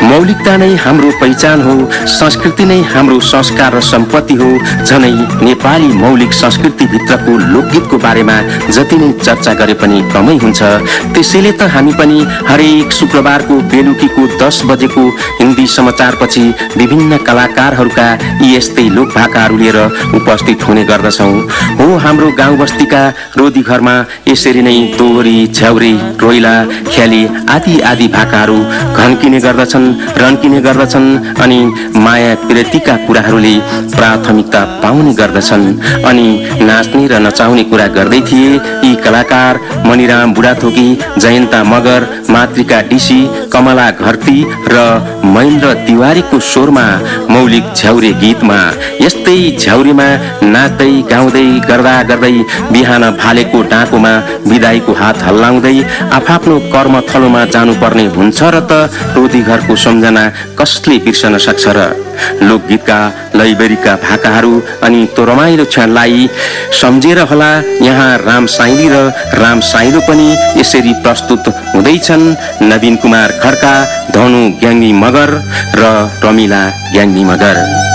मौलिकता नै हाम्रो पहिचान हो, संस्कृति नै हाम्रो संस्कार र सम्पत्ति हो। झनै नेपाली मौलिक संस्कृति भित्रको लोकगीतको बारेमा जति नै चर्चा गरे पनि कमै हुन्छ। त्यसैले त हामी पनि हरेक शुक्रबारको बेलुकीको 10 बजेको हिन्दी समाचारपछि विभिन्न कलाकारहरूका यी यस्तै लोकभाकाहरू लिएर उपस्थित हुने गर्दछौँ। हो, हाम्रो गाउँ बस्तीका रोदी घरमा यसरी नै दोहोरी, झ्याउरे, रोइला, ख्याली आदि आदि भाकाहरू घन्किने गर्दछन्, रन्किने गर्दछन् अनि माया प्रीतिका कुराहरूले प्राथमिकता पाउने गर्दछन्। अनि नाच्ने र नचाउने कुरा गर्दै थिए यी कलाकार मणिराम बुढाथोकी, जयन्ता मगर, मातृका डिसी, कमला घरती र महेन्द्र तिवारीको स्वरमा मौलिक झ्याउरे गीतमा यस्तै झ्याउरेमा नाच्दै गाउँदै गर्दा गर्दै बिहान भालेको डाँकोमा बिदाईको हात हल्लाउँदै आफआफ्नो कर्मथलोमा जानुपर्ने हुन्छ र त रोदी घरको सम्झना कसले बिर्सन सक्छ र। लोकगीतका लयबेरीका भाकाहरू अनि त्यो रमाइलो क्षणलाई सम्झेर होला यहाँ राम साइली र राम साइलो पनि यसरी प्रस्तुत हुँदैछन्। नवीन कुमार खड्का, धनु ग्याङ्गी मगर र रमिला ग्याङ्गी मगर।